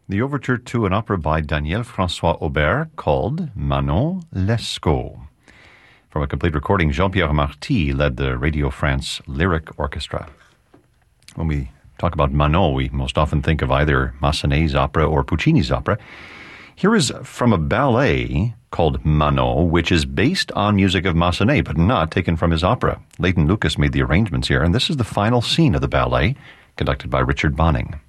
the overture to an opera by Daniel François Aubert called Manon Lescaut. From a complete recording, Jean-Pierre Marty led the Radio France Lyric Orchestra. When we talk about Manon, we most often think of either Massenet's opera or Puccini's opera. Here is from a ballet called Manon, which is based on music of Massenet, but not taken from his opera. Leighton Lucas made the arrangements here, and this is the final scene of the ballet, conducted by Richard Bonning.